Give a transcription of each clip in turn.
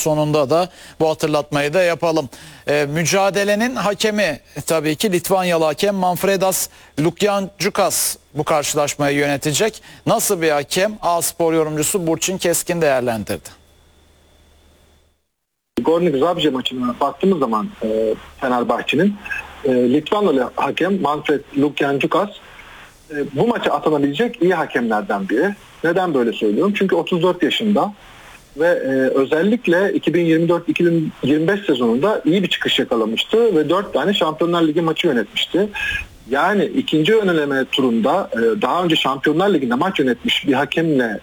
sonunda da bu hatırlatmayı da yapalım. Mücadelenin hakemi tabii ki Litvanyalı hakem Manfredas Lukjancukas bu karşılaşmayı yönetecek. Nasıl bir hakem? A-Spor yorumcusu Burçin Keskin değerlendirdi. Gornik Zabrze maçına baktığımız zaman Fenerbahçe'nin Litvanyalı hakem Manfred Lukjancukas bu maça atanabilecek iyi hakemlerden biri. Neden böyle söylüyorum? Çünkü 34 yaşında ve özellikle 2024-2025 sezonunda iyi bir çıkış yakalamıştı ve 4 tane Şampiyonlar Ligi maçı yönetmişti. Yani ikinci ön eleme turunda daha önce Şampiyonlar Ligi'nde maç yönetmiş bir hakemle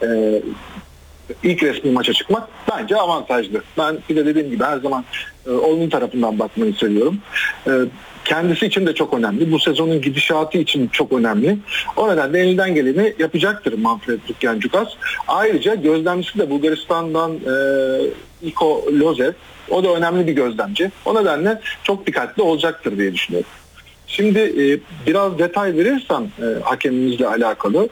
ilk resmi maça çıkmak bence avantajlı. Ben bir de dediğim gibi her zaman onun tarafından bakmayı seviyorum. Kendisi için de çok önemli. Bu sezonun gidişatı için çok önemli. O nedenle elinden geleni yapacaktır Manfred Lukjancukas. Ayrıca gözlemcisi de Bulgaristan'dan Iko Lozev. O da önemli bir gözlemci. O nedenle çok dikkatli olacaktır diye düşünüyorum. Şimdi biraz detay verirsem hakemimizle alakalı.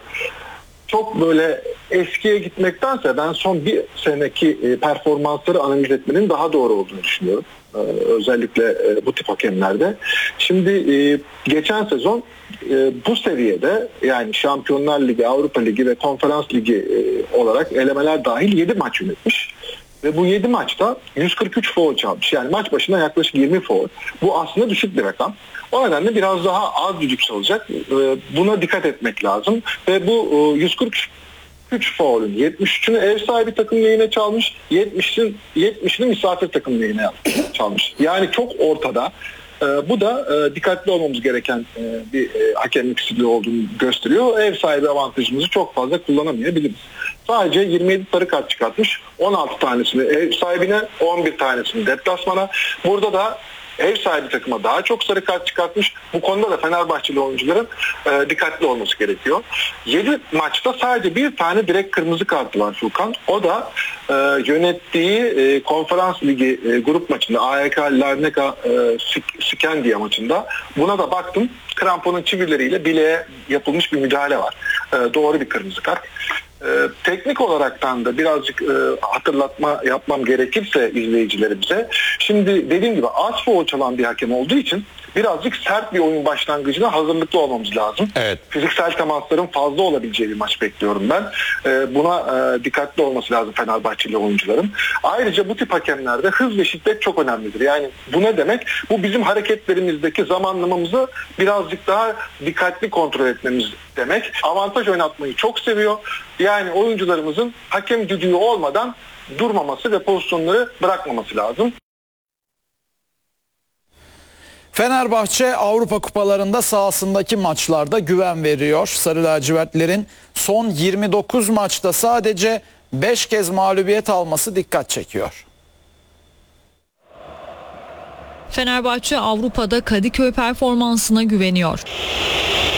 Çok böyle eskiye gitmektense ben son bir seneki performansları analiz etmenin daha doğru olduğunu düşünüyorum. Özellikle bu tip hakemlerde. Şimdi geçen sezon bu seviyede yani Şampiyonlar Ligi, Avrupa Ligi ve Konferans Ligi olarak elemeler dahil 7 maç yönetmiş. Ve bu 7 maçta 143 faul çalmış. Yani maç başına yaklaşık 20 faul. Bu aslında düşük bir rakam. O nedenle biraz daha az düdük çalacak. Buna dikkat etmek lazım. Ve bu 143 faulün 73'ünü ev sahibi takım lehine çalmış, 70'ini misafir takım lehine çalmış. Yani çok ortada. Bu da dikkatli olmamız gereken bir hakemlik stili olduğunu gösteriyor. Ev sahibi avantajımızı çok fazla kullanamayabiliriz. Sadece 27 sarı kart çıkartmış. 16 tanesini ev sahibine, 11 tanesini deplasmana. Burada da ev sahibi takıma daha çok sarı kart çıkartmış. Bu konuda da Fenerbahçeli oyuncuların dikkatli olması gerekiyor. 7 maçta sadece bir tane direkt kırmızı kartı var Furkan. O da yönettiği Konferans Ligi grup maçında AEK Larnaca Skandia maçında. Buna da baktım. Kramponun çivileriyle bileğe yapılmış bir müdahale var. Doğru bir kırmızı kart. Teknik olaraktan da birazcık hatırlatma yapmam gerekirse izleyicilerimize. Şimdi dediğim gibi az faul çalan bir hakem olduğu için birazcık sert bir oyun başlangıcına hazırlıklı olmamız lazım. Evet. Fiziksel temasların fazla olabileceği bir maç bekliyorum ben. Buna dikkatli olması lazım Fenerbahçeli oyuncuların. Ayrıca bu tip hakemlerde hız ve şiddet çok önemlidir. Yani bu ne demek? Bu bizim hareketlerimizdeki zamanlamamızı birazcık daha dikkatli kontrol etmemiz demek. Avantaj oynatmayı çok seviyor. Yani oyuncularımızın hakem düdüğü olmadan durmaması ve pozisyonları bırakmaması lazım. Fenerbahçe Avrupa Kupalarında sahasındaki maçlarda güven veriyor. Sarı lacivertlerin son 29 maçta sadece 5 kez mağlubiyet alması dikkat çekiyor. Fenerbahçe Avrupa'da Kadıköy performansına güveniyor.